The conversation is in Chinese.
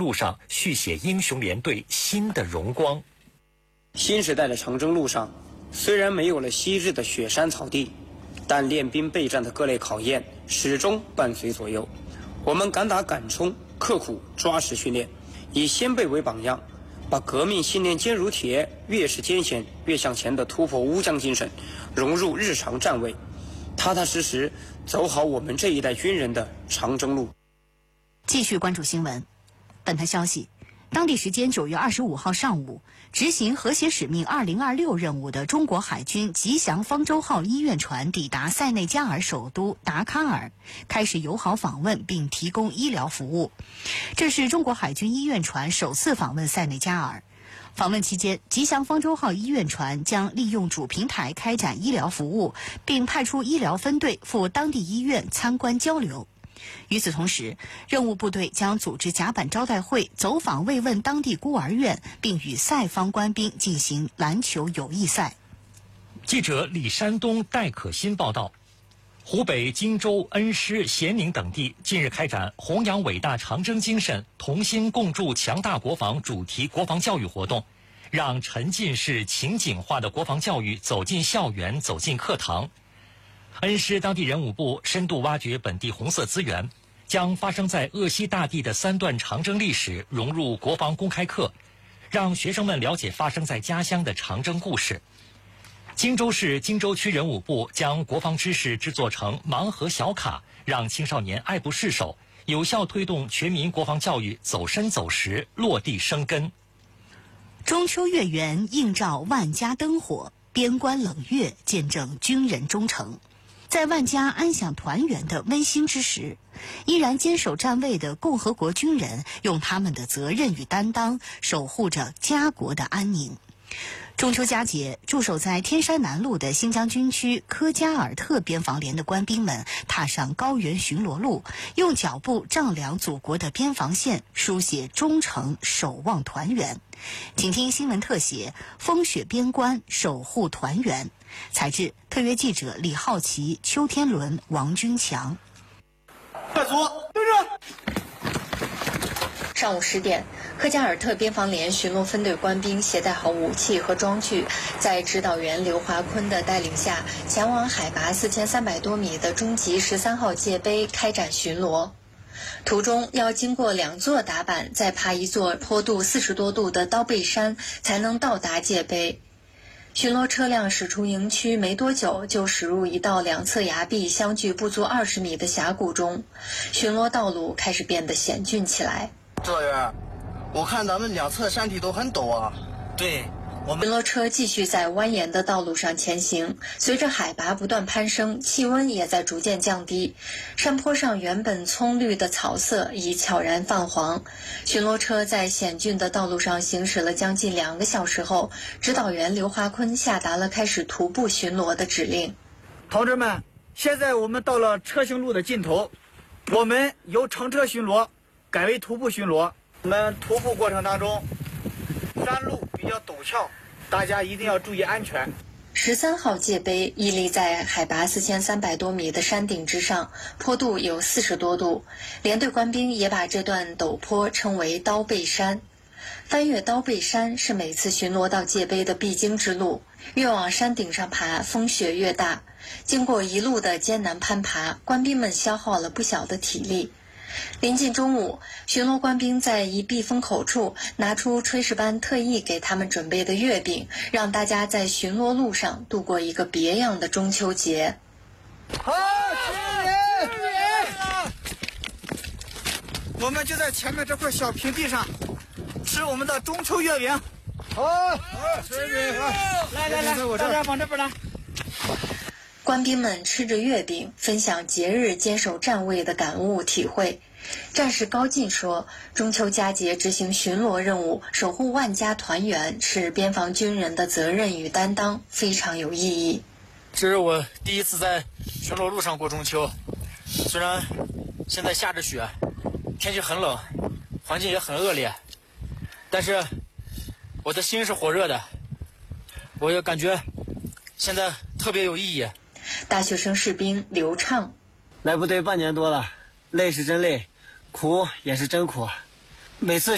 路上续写英雄连队新的荣光。 新时代的长征路上，虽然没有了昔日的雪山草地，但练兵备战的各类考验始终伴随左右。我们敢打敢冲，刻苦抓实训练，以先辈为榜样，把革命信念坚如铁，越是艰险越向前的突破乌江精神融入日常站位，踏踏实实走好我们这一代军人的长征路。 继续关注新闻。本台消息，当地时间9月25号上午，执行和谐使命2026任务的中国海军吉祥方舟号医院船抵达塞内加尔首都达喀尔，开始友好访问并提供医疗服务。这是中国海军医院船首次访问塞内加尔。访问期间，吉祥方舟号医院船将利用主平台开展医疗服务，并派出医疗分队赴当地医院参观交流。与此同时，任务部队将组织甲板招待会，走访慰问当地孤儿院，并与塞方官兵进行篮球友谊赛。 记者李山东、戴可欣报道。湖北荆州、恩施、咸宁等地近日开展弘扬伟大长征精神、同心共筑强大国防主题国防教育活动，让沉浸式情景化的国防教育走进校园、走进课堂。恩施当地人武部深度挖掘本地红色资源，将发生在鄂西大地的3段长征历史融入国防公开课，让学生们了解发生在家乡的长征故事。荆州市荆州区人武部将国防知识制作成盲盒小卡，让青少年爱不释手，有效推动全民国防教育走深走实、落地生根。 中秋月圆映照万家灯火，边关冷月见证军人忠诚。在万家安享团圆的温馨之时，依然坚守站位的共和国军人用他们的责任与担当守护着家国的安宁。中秋佳节，驻守在天山南路的新疆军区科加尔特边防连的官兵们踏上高原巡逻路，用脚步丈量祖国的边防线，书写忠诚守望团圆。请听新闻特写：风雪边关，守护团圆。采制特约记者李浩奇、邱天伦、王军强。 快速，对着。 上午10点，科加尔特边防连巡逻分队官兵携带好武器和装具，在指导员刘华坤的带领下，前往海拔4300多米的中级13号界碑开展巡逻。途中要经过2座打板，再爬一座坡度40多度的刀背山，才能到达界碑。巡逻车辆驶出营区没多久，就驶入一道2侧崖壁相距不足20米的峡谷中，巡逻道路开始变得险峻起来。 指导员，我看咱们2侧的山体都很陡啊。 对，巡逻车继续在蜿蜒的道路上前行，随着海拔不断攀升，气温也在逐渐降低，山坡上原本葱绿的草色已悄然泛黄。巡逻车在险峻的道路上行驶了将近2个小时后，指导员刘华坤下达了开始徒步巡逻的指令。 同志们，现在我们到了车行路的尽头，我们由乘车巡逻改为徒步巡逻。我们徒步过程当中，山路比较陡峭，大家一定要注意安全。 13号界碑屹立在海拔4300多米的山顶之上，坡度有40多度。连队官兵也把这段陡坡称为刀背山。翻越刀背山是每次巡逻到界碑的必经之路，越往山顶上爬，风雪越大。经过一路的艰难攀爬，官兵们消耗了不小的体力。临近中午，巡逻官兵在一避风口处拿出炊事班特意给他们准备的月饼，让大家在巡逻路上度过一个别样的中秋节。 好，吃月！我们就在前面这块小平地上吃我们的中秋月饼。 好，吃月！ 来，大家往这边来。 官兵们吃着月饼，分享节日坚守站位的感悟体会。战士高进说，中秋佳节执行巡逻任务，守护万家团圆，是边防军人的责任与担当，非常有意义。 这是我第一次在巡逻路上过中秋，虽然现在下着雪，天气很冷，环境也很恶劣，但是我的心是火热的，我也感觉现在特别有意义。 大学生士兵刘畅， 来部队半年多了，累是真累，苦也是真苦。每次